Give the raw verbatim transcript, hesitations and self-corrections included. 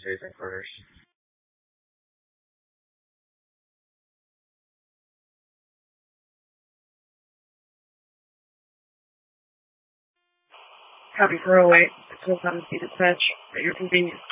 necessary for quarters. Copy four oh eight. It's will come to dispatch at your convenience.